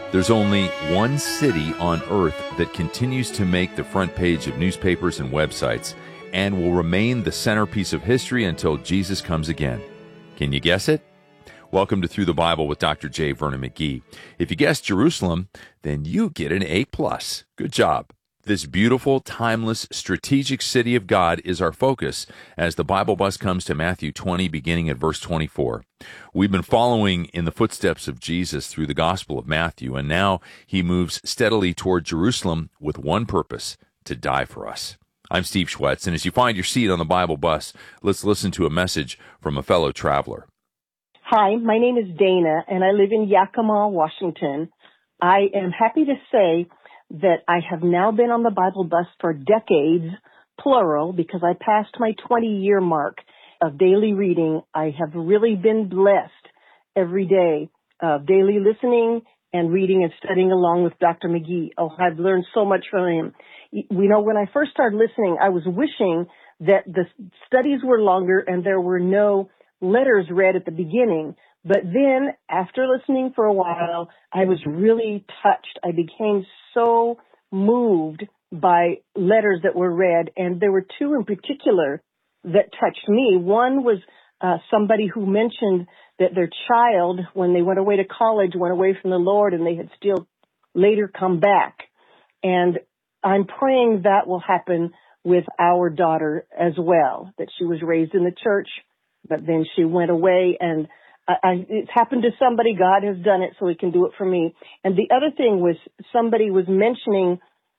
There's only one city on earth that continues to make the front page of newspapers and websites and will remain the centerpiece of history until Jesus comes again. Can you guess it? Welcome to Through the Bible with Dr. J. Vernon McGee. If you guessed Jerusalem, then you get an A+. Good job. This beautiful, timeless, strategic city of God is our focus as the Bible bus comes to Matthew 20, beginning at verse 24. We've been following in the footsteps of Jesus through the Gospel of Matthew, and now he moves steadily toward Jerusalem with one purpose: to die for us. I'm Steve Schwetz, and as you find your seat on the Bible bus, let's listen to a message from a fellow traveler. Hi, my name is Dana, and I live in Yakima, Washington. I am happy to say that I have now been on the Bible bus for decades, plural, because I passed my 20-year mark of daily reading. I have really been blessed every day of daily listening and reading and studying along with Dr. McGee. Oh, I've learned so much from him. You know, when I first started listening, I was wishing that the studies were longer and there were no letters read at the beginning. But then, after listening for a while, I was really touched. I became so moved by letters that were read, and there were two in particular that touched me. One was somebody who mentioned that their child, when they went away to college, went away from the Lord, and they had still later come back. And I'm praying that will happen with our daughter as well, that she was raised in the church, but then she went away, and it's happened to somebody. God has done it, so he can do it for me. And the other thing was somebody was mentioning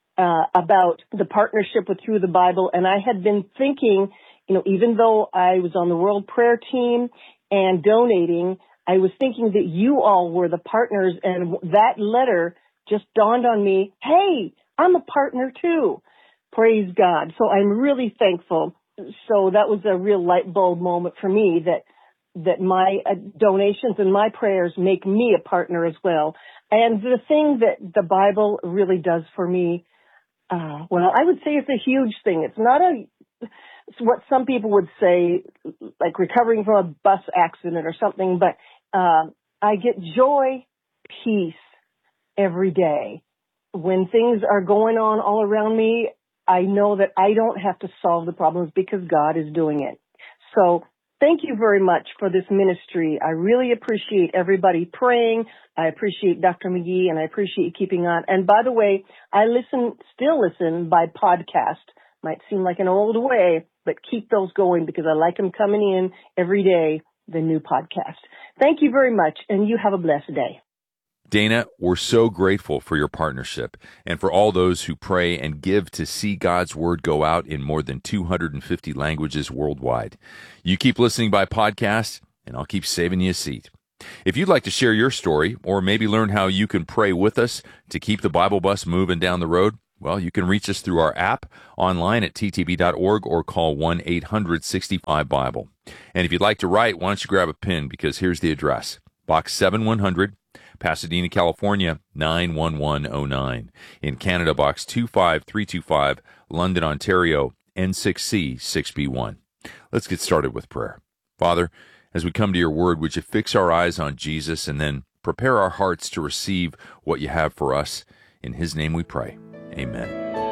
about the partnership with Through the Bible, and I had been thinking, you know, even though I was on the World Prayer Team and donating, I was thinking that you all were the partners, and that letter just dawned on me, hey, I'm a partner too. Praise God. So I'm really thankful. So that was a real light bulb moment for me that my donations and my prayers make me a partner as well. And the thing that the Bible really does for me, well, I would say it's a huge thing. It's not it's what some people would say, like recovering from a bus accident or something, but I get joy, peace every day. When things are going on all around me, I know that I don't have to solve the problems because God is doing it. So thank you very much for this ministry. I really appreciate everybody praying. I appreciate Dr. McGee, and I appreciate you keeping on. And by the way, I still listen by podcast. Might seem like an old way, but keep those going because I like them coming in every day, the new podcast. Thank you very much, and you have a blessed day. Dana, we're so grateful for your partnership and for all those who pray and give to see God's word go out in more than 250 languages worldwide. You keep listening by podcast, and I'll keep saving you a seat. If you'd like to share your story or maybe learn how you can pray with us to keep the Bible bus moving down the road, well, you can reach us through our app, online at ttb.org, or call 1-800-65-BIBLE. And if you'd like to write, why don't you grab a pen, because here's the address. Box 7100, Pasadena, California, 91109. In Canada, Box 25325, London, Ontario, N6C 6B1. Let's get started with prayer. Father, as we come to your word, would you fix our eyes on Jesus and then prepare our hearts to receive what you have for us? In his name we pray. Amen.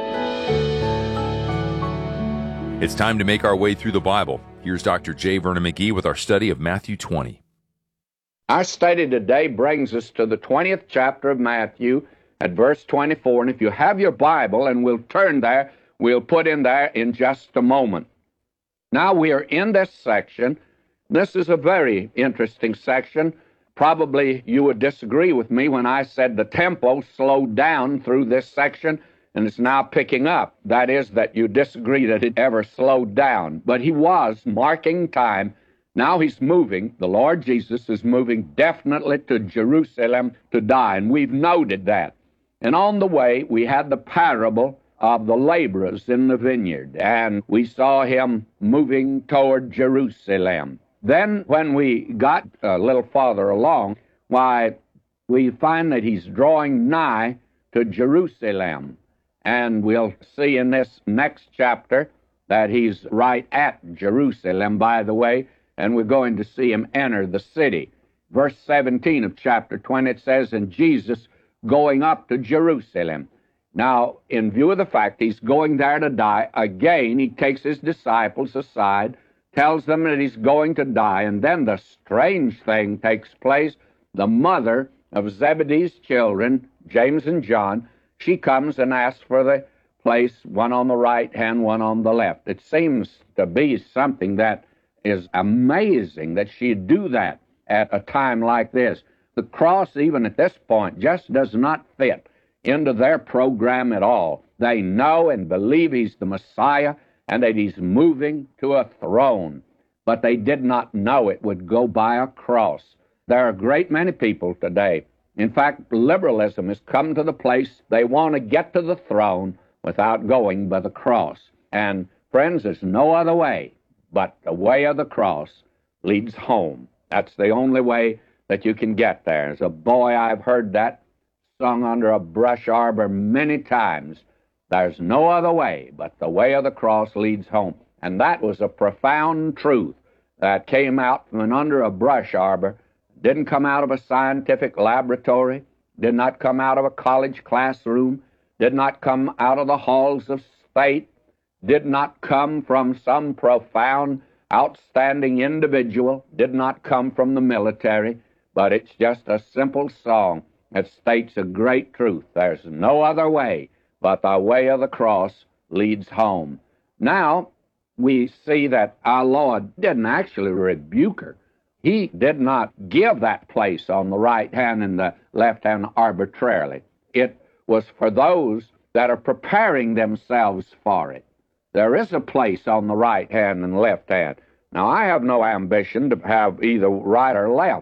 It's time to make our way through the Bible. Here's Dr. J. Vernon McGee with our study of Matthew 20. Our study today brings us to the 20th chapter of Matthew at verse 24. And if you have your Bible, and we'll turn there, we'll put in there in just a moment. Now we are in this section. This is a very interesting section. Probably you would disagree with me when I said the tempo slowed down through this section and it's now picking up. That is, that you disagree that it ever slowed down. But he was marking time. Now he's moving. The Lord Jesus is moving definitely to Jerusalem to die, and we've noted that. And on the way, we had the parable of the laborers in the vineyard, and we saw him moving toward Jerusalem. Then when we got a little farther along, why, we find that he's drawing nigh to Jerusalem. And we'll see in this next chapter that he's right at Jerusalem, by the way, and we're going to see him enter the city. Verse 17 of chapter 20, it says, "And Jesus going up to Jerusalem. Now, in view of the fact he's going there to die, again he takes his disciples aside, tells them that he's going to die, and then the strange thing takes place. The mother of Zebedee's children, James and John, she comes and asks for the place, one on the right hand, one on the left. It seems to be something that is amazing that she'd do that at a time like this. The cross, even at this point, just does not fit into their program at all. They know and believe he's the Messiah and that he's moving to a throne, but they did not know it would go by a cross. There are a great many people today. In fact, liberalism has come to the place they want to get to the throne without going by the cross. And friends, there's no other way but the way of the cross leads home. That's the only way that you can get there. As a boy, I've heard that sung under a brush arbor many times. There's no other way but the way of the cross leads home. And that was a profound truth that came out from under a brush arbor. Didn't come out of a scientific laboratory, did not come out of a college classroom, did not come out of the halls of state, did not come from some profound, outstanding individual, did not come from the military, but it's just a simple song that states a great truth. There's no other way but the way of the cross leads home. Now, we see that our Lord didn't actually rebuke her. He did not give that place on the right hand and the left hand arbitrarily. It was for those that are preparing themselves for it. There is a place on the right hand and left hand. Now, I have no ambition to have either right or left.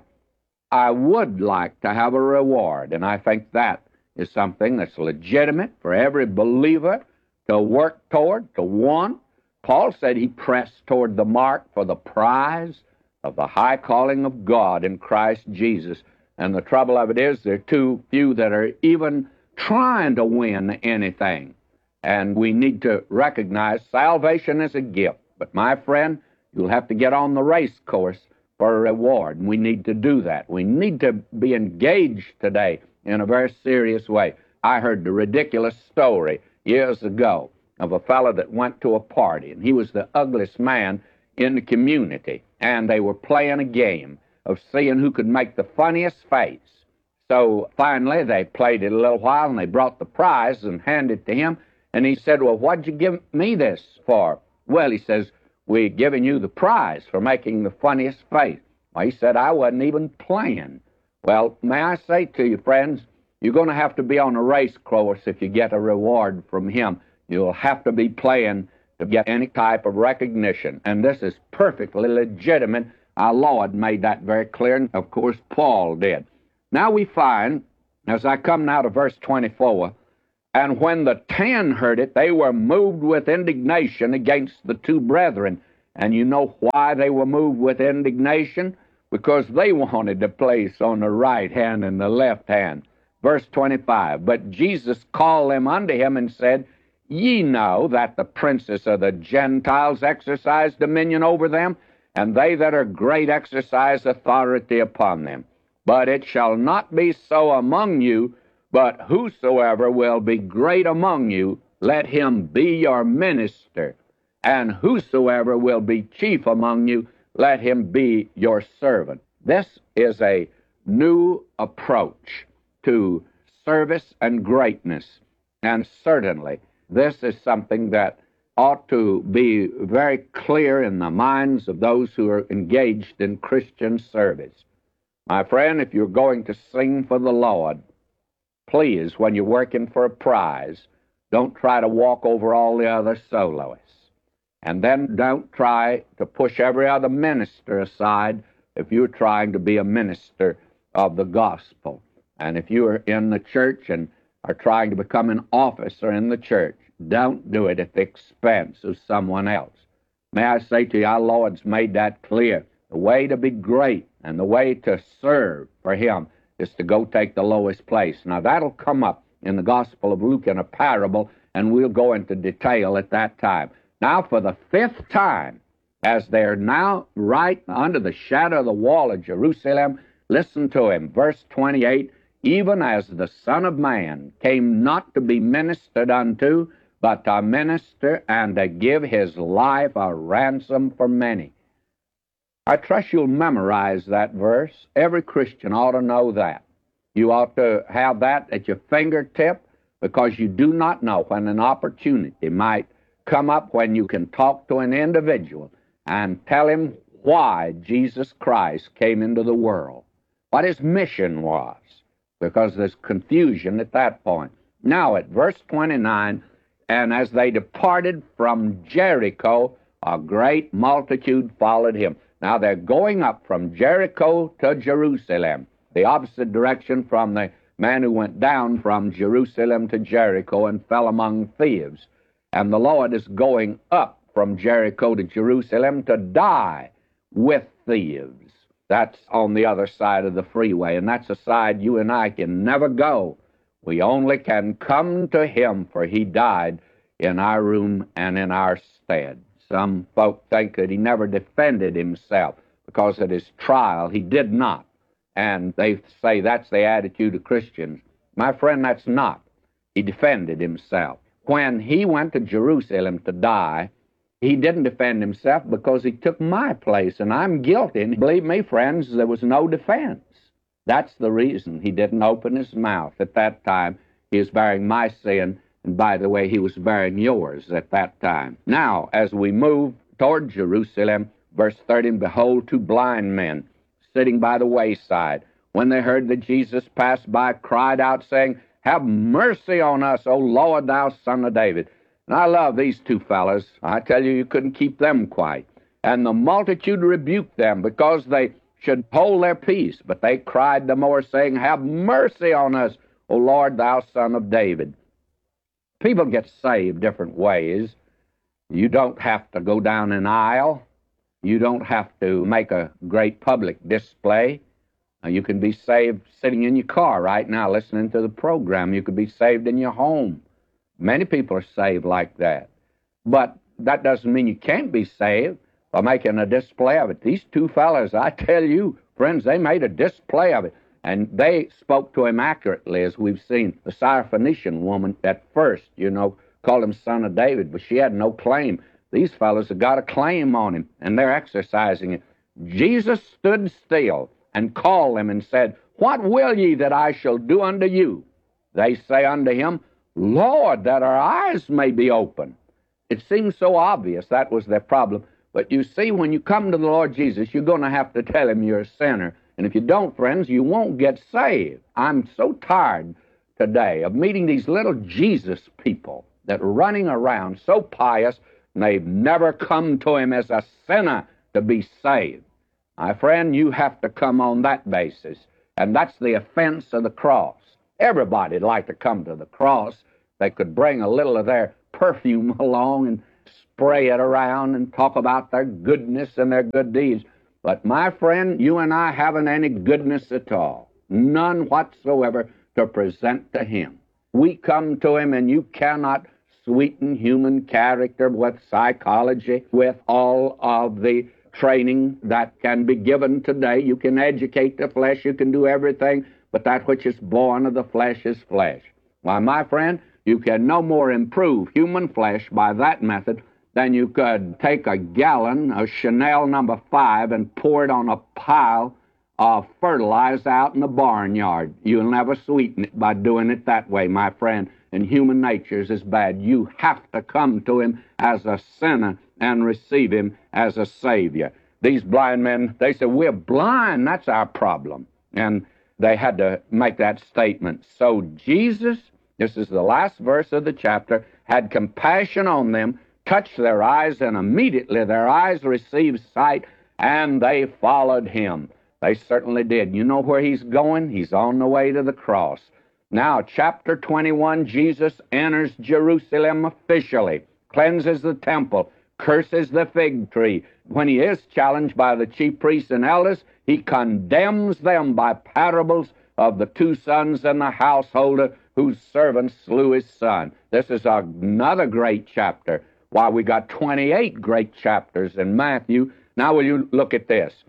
I would like to have a reward, and I think that is something that's legitimate for every believer to work toward, to want. Paul said he pressed toward the mark for the prize of the high calling of God in Christ Jesus. And the trouble of it is there are too few that are even trying to win anything. And we need to recognize salvation is a gift. But my friend, you'll have to get on the race course for a reward. And we need to do that. We need to be engaged today in a very serious way. I heard the ridiculous story years ago of a fellow that went to a party, and he was the ugliest man in the community, and they were playing a game of seeing who could make the funniest face. So finally they played it a little while, and they brought the prize and handed it to him, and he said, "Well, what'd you give me this for?" "Well," he says, "we're giving you the prize for making the funniest face." Well, he said, "I wasn't even playing." Well, may I say to you, friends, you're going to have to be on a race course if you get a reward from him. You'll have to be playing to get any type of recognition. And this is perfectly legitimate. Our Lord made that very clear, and of course Paul did. Now we find, as I come now to verse 24, "And when the 10 heard it, they were moved with indignation against the two brethren." And you know why they were moved with indignation? Because they wanted the place on the right hand and the left hand. Verse 25, "But Jesus called them unto him and said, Ye know that the princes of the Gentiles exercise dominion over them, and they that are great exercise authority upon them. But it shall not be so among you, but whosoever will be great among you, let him be your minister. And whosoever will be chief among you, let him be your servant." This is a new approach to service and greatness, and certainly this is something that ought to be very clear in the minds of those who are engaged in Christian service. My friend, if you're going to sing for the Lord, please, when you're working for a prize, don't try to walk over all the other soloists. And then don't try to push every other minister aside if you're trying to be a minister of the gospel. And if you are in the church and are trying to become an officer in the church, don't do it at the expense of someone else. May I say to you, our Lord's made that clear. The way to be great and the way to serve for him is to go take the lowest place. Now, that'll come up in the Gospel of Luke in a parable, and we'll go into detail at that time. Now, for the 5th time, as they're now right under the shadow of the wall of Jerusalem, listen to him. Verse 28, even as the Son of Man came not to be ministered unto, but to minister and to give his life a ransom for many. I trust you'll memorize that verse. Every Christian ought to know that. You ought to have that at your fingertip, because you do not know when an opportunity might come up when you can talk to an individual and tell him why Jesus Christ came into the world, what his mission was, because there's confusion at that point. Now at verse 29, and as they departed from Jericho, a great multitude followed him. Now they're going up from Jericho to Jerusalem, the opposite direction from the man who went down from Jerusalem to Jericho and fell among thieves. And the Lord is going up from Jericho to Jerusalem to die with thieves. That's on the other side of the freeway, and that's a side you and I can never go. We only can come to him, for he died in our room and in our stead. Some folk think that he never defended himself, because at his trial he did not. And they say that's the attitude of Christians. My friend, that's not. He defended himself. When he went to Jerusalem to die, he didn't defend himself because he took my place, and I'm guilty. And believe me, friends, there was no defense. That's the reason he didn't open his mouth at that time. He was bearing my sin, and by the way, he was bearing yours at that time. Now, as we move toward Jerusalem, verse 30, and behold, two blind men sitting by the wayside, when they heard that Jesus passed by, cried out, saying, Have mercy on us, O Lord, thou Son of David. And I love these two fellows. I tell you, you couldn't keep them quiet. And the multitude rebuked them because they should hold their peace. But they cried the more, saying, Have mercy on us, O Lord, thou Son of David. People get saved different ways. You don't have to go down an aisle. You don't have to make a great public display. You can be saved sitting in your car right now listening to the program. You could be saved in your home. Many people are saved like that. But that doesn't mean you can't be saved by making a display of it. These two fellows, I tell you, friends, they made a display of it. And they spoke to him accurately, as we've seen. The Syrophoenician woman at first, called him Son of David, but she had no claim. These fellows have got a claim on him, and they're exercising it. Jesus stood still and called them and said, What will ye that I shall do unto you? They say unto him, Lord, that our eyes may be open. It seems so obvious that was their problem. But you see, when you come to the Lord Jesus, you're going to have to tell him you're a sinner. And if you don't, friends, you won't get saved. I'm so tired today of meeting these little Jesus people that are running around so pious, and they've never come to him as a sinner to be saved. My friend, you have to come on that basis. And that's the offense of the cross. Everybody'd like to come to the cross. They could bring a little of their perfume along and spray it around and talk about their goodness and their good deeds. But my friend, you and I haven't any goodness at all, none whatsoever to present to him. We come to him, and you cannot sweeten human character with psychology, with all of the training that can be given today. You can educate the flesh, you can do everything, but that which is born of the flesh is flesh. Why, my friend, you can no more improve human flesh by that method than you could take a gallon of Chanel No. 5 and pour it on a pile of fertilizer out in the barnyard. You'll never sweeten it by doing it that way, my friend. And human nature is as bad. You have to come to him as a sinner and receive him as a Savior. These blind men, they said, we're blind, that's our problem. And they had to make that statement. So Jesus, this is the last verse of the chapter, had compassion on them, touched their eyes, and immediately their eyes received sight, and they followed him. They certainly did. You know where he's going? He's on the way to the cross. Now, chapter 21, Jesus enters Jerusalem officially, cleanses the temple, curses the fig tree. When he is challenged by the chief priests and elders, he condemns them by parables of the two sons and the householder whose servant slew his son. This is another great chapter. Why, we got 28 great chapters in Matthew. Now will you look at this?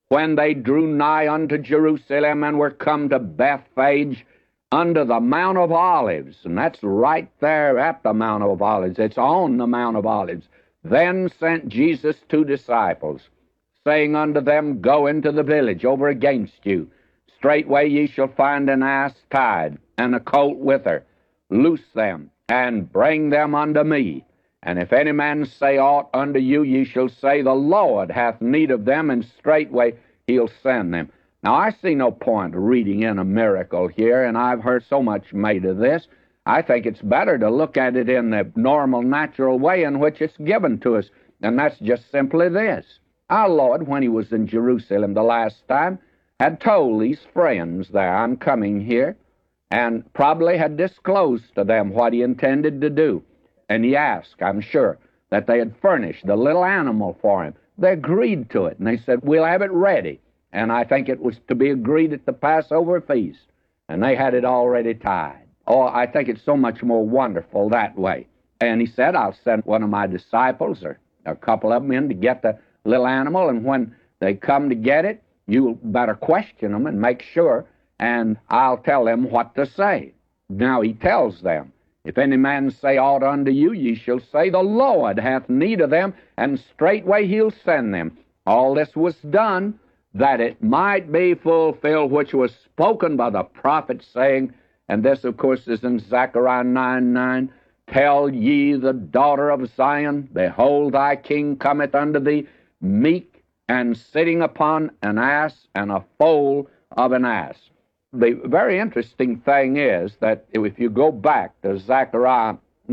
when they drew nigh unto Jerusalem and were come to Bethphage, under the Mount of Olives, and that's right there at the Mount of Olives. It's on the Mount of Olives. Then sent Jesus 2 disciples, saying unto them, Go into the village over against you. Straightway ye shall find an ass tied, and a colt with her. Loose them, and bring them unto me. And if any man say aught unto you, ye shall say, The Lord hath need of them, and straightway he'll send them. Now, I see no point reading in a miracle here, and I've heard so much made of this. I think it's better to look at it in the normal, natural way in which it's given to us, and that's just simply this. Our Lord, when he was in Jerusalem the last time, had told these friends there, I'm coming here, and probably had disclosed to them what he intended to do. And he asked, I'm sure, that they had furnished the little animal for him. They agreed to it, and they said, We'll have it ready. And I think it was to be agreed at the Passover feast. And they had it already tied. Oh, I think it's so much more wonderful that way. And he said, I'll send one of my disciples or a couple of them in to get the little animal, and when they come to get it, you better question them and make sure, and I'll tell them what to say. Now he tells them, If any man say aught unto you, ye shall say, The Lord hath need of them, and straightway he'll send them. All this was done, that it might be fulfilled, which was spoken by the prophet, saying, and this, of course, is in Zechariah 9:9, Tell ye the daughter of Zion, Behold, thy king cometh unto thee, meek, and sitting upon an ass, and a foal of an ass. The very interesting thing is that if you go back to Zechariah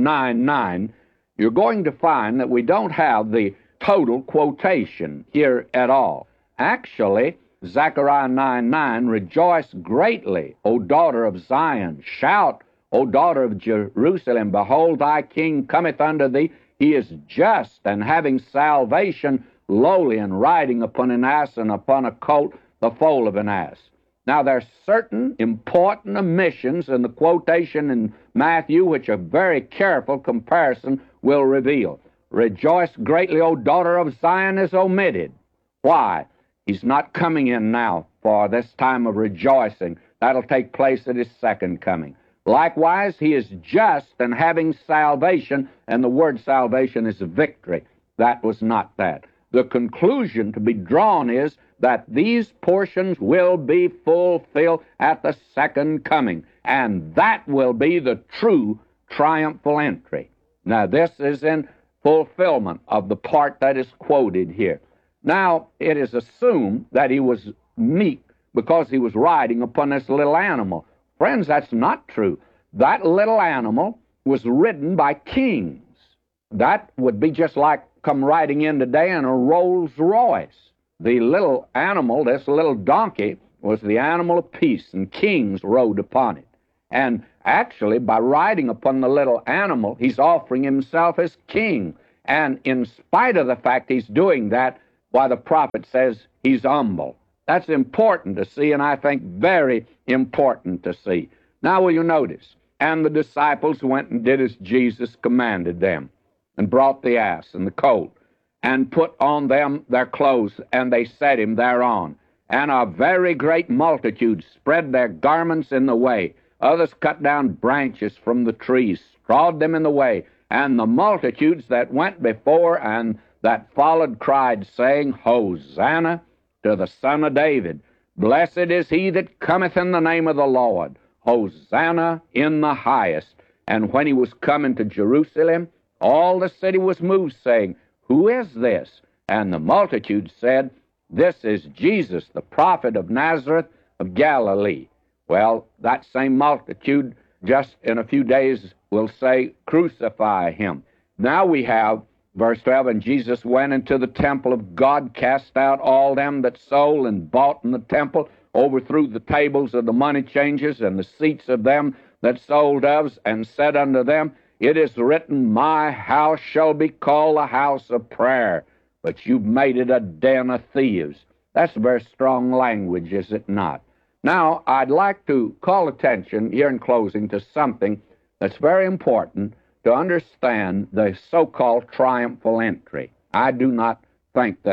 9:9, you're going to find that we don't have the total quotation here at all. Actually, Zechariah 9:9, Rejoice greatly, O daughter of Zion. Shout, O daughter of Jerusalem. Behold, thy king cometh unto thee. He is just, and having salvation, lowly, and riding upon an ass, and upon a colt, the foal of an ass. Now, there are certain important omissions in the quotation in Matthew which a very careful comparison will reveal. Rejoice greatly, O daughter of Zion, is omitted. Why? He's not coming in now for this time of rejoicing. That'll take place at his second coming. Likewise, he is just and having salvation, and the word salvation is victory. That was not that. The conclusion to be drawn is that these portions will be fulfilled at the second coming, and that will be the true triumphal entry. Now, this is in fulfillment of the part that is quoted here. Now, it is assumed that he was meek because he was riding upon this little animal. Friends, that's not true. That little animal was ridden by kings. That would be just like come riding in today in a Rolls Royce. The little animal, this little donkey, was the animal of peace, and kings rode upon it. And actually, by riding upon the little animal, he's offering himself as king. And in spite of the fact he's doing that, why, the prophet says he's humble. That's important to see, and I think very important to see. Now, will you notice? And the disciples went and did as Jesus commanded them, and brought the ass and the colt, and put on them their clothes, and they set him thereon. And a very great multitude spread their garments in the way. Others cut down branches from the trees, strawed them in the way. And the multitudes that went before and that followed cried, saying, Hosanna to the Son of David. Blessed is he that cometh in the name of the Lord. Hosanna in the highest. And when he was come into Jerusalem, all the city was moved, saying, Who is this? And the multitude said, This is Jesus, the prophet of Nazareth of Galilee. Well, that same multitude just in a few days will say, Crucify him. Now we have verse 12, And Jesus went into the temple of God, cast out all them that sold and bought in the temple, overthrew the tables of the money changers and the seats of them that sold doves, and said unto them, It is written, My house shall be called a house of prayer, but you've made it a den of thieves. That's very strong language, is it not? Now, I'd like to call attention here in closing to something that's very important to understand the so-called triumphal entry. I do not think that the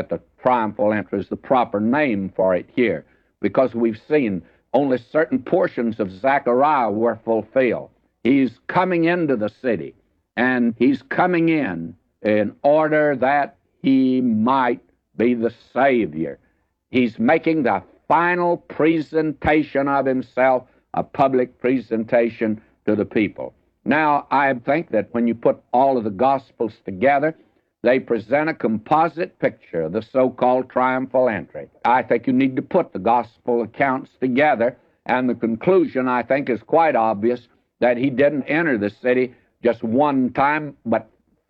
triumphal entry is the proper name for it here, because we've seen only certain portions of Zechariah were fulfilled. He's coming into the city, and he's coming in order that he might be the Savior. He's making the final presentation of himself, a public presentation to the people. Now, I think that when you put all of the Gospels together, they present a composite picture of the so-called triumphal entry. I think you need to put the Gospel accounts together, and the conclusion, I think, is quite obvious, that he didn't enter the city just one time, but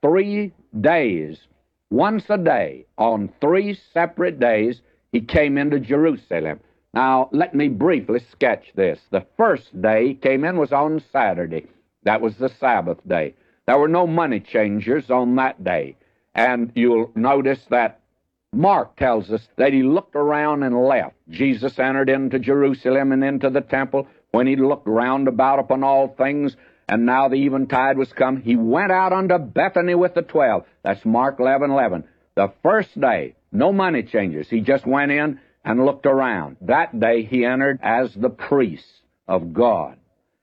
3 days. Once a day, on 3 separate days, he came into Jerusalem. Now, let me briefly sketch this. The first day he came in was on Saturday. That was the Sabbath day. There were no money changers on that day. And you'll notice that Mark tells us that he looked around and left. Jesus entered into Jerusalem and into the temple. When he looked round about upon all things, and now the eventide was come, he went out unto Bethany with the 12. That's Mark 11:11. The first day, no money changers. He just went in and looked around. That day he entered as the priest of God.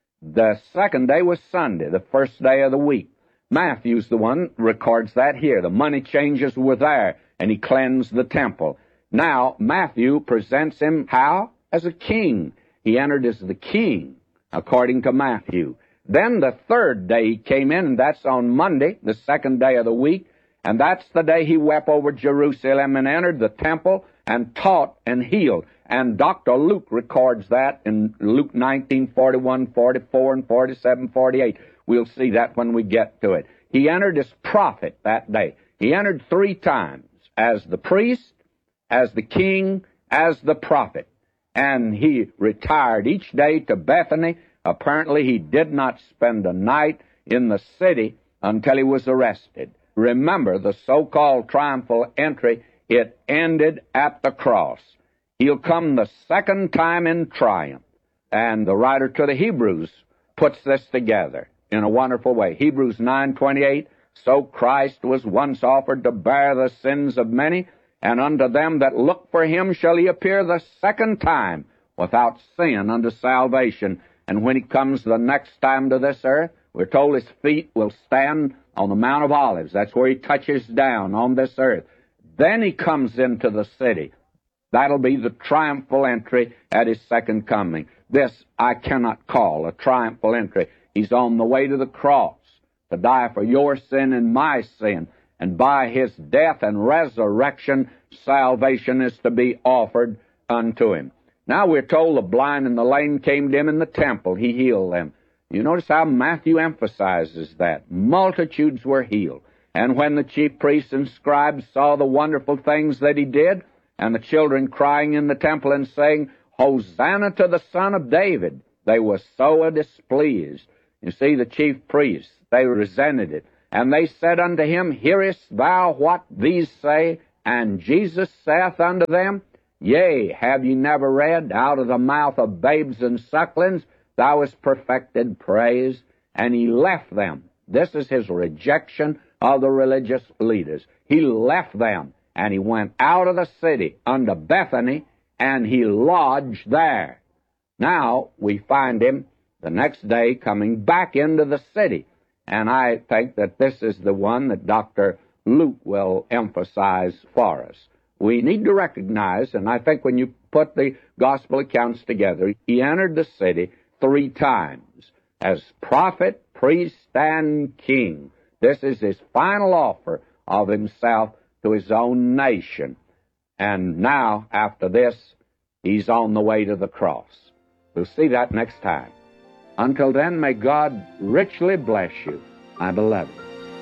The second day was Sunday, the first day of the week. Matthew's the one records that here. The money changers were there, and he cleansed the temple. Now, Matthew presents him how? As a king. He entered as the king, according to Matthew. Then the third day he came in, and that's on Monday, the second day of the week, and that's the day he wept over Jerusalem and entered the temple and taught and healed. And Dr. Luke records that in Luke 19:41, 44, and 47, 48. We'll see that when we get to it. He entered as prophet that day. He entered 3 times, as the priest, as the king, as the prophet. And he retired each day to Bethany. Apparently he did not spend a night in the city until he was arrested. Remember, the so-called triumphal entry, it ended at the cross. He'll come the second time in triumph. And the writer to the Hebrews puts this together in a wonderful way. Hebrews 9:28, so Christ was once offered to bear the sins of many, and unto them that look for him shall he appear the second time without sin unto salvation. And when he comes the next time to this earth, we're told his feet will stand on the Mount of Olives. That's where he touches down on this earth. Then he comes into the city. That'll be the triumphal entry at his second coming. This I cannot call a triumphal entry. He's on the way to the cross to die for your sin and my sin. And by his death and resurrection, salvation is to be offered unto him. Now we're told the blind and the lame came to him in the temple. He healed them. You notice how Matthew emphasizes that. Multitudes were healed. And when the chief priests and scribes saw the wonderful things that he did, and the children crying in the temple and saying, Hosanna to the Son of David, they were so displeased. You see, the chief priests, they resented it. And they said unto him, Hearest thou what these say? And Jesus saith unto them, Yea, have ye never read, Out of the mouth of babes and sucklings thou hast perfected praise? And he left them. This is his rejection of the religious leaders. He left them, and he went out of the city unto Bethany, and he lodged there. Now we find him the next day coming back into the city. And I think that this is the one that Dr. Luke will emphasize for us. We need to recognize, and I think when you put the gospel accounts together, he entered the city 3 times as prophet, priest, and king. This is his final offer of himself to his own nation. And now, after this, he's on the way to the cross. We'll see that next time. Until then, may God richly bless you, my beloved.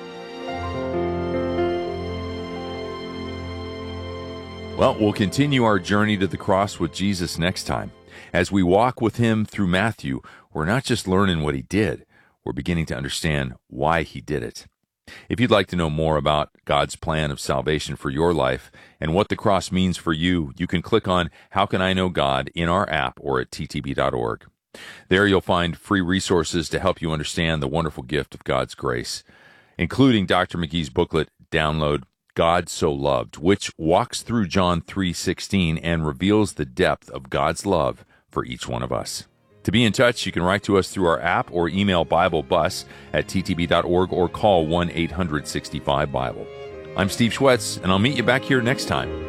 Well, we'll continue our journey to the cross with Jesus next time. As we walk with him through Matthew, we're not just learning what he did, we're beginning to understand why he did it. If you'd like to know more about God's plan of salvation for your life and what the cross means for you, you can click on How Can I Know God in our app or at ttb.org. There you'll find free resources to help you understand the wonderful gift of God's grace, including Dr. McGee's booklet, Download God So Loved, which walks through John 3:16 and reveals the depth of God's love for each one of us. To be in touch, you can write to us through our app or email BibleBus@ttb.org or call 1-800-65-BIBLE. I'm Steve Schwetz, and I'll meet you back here next time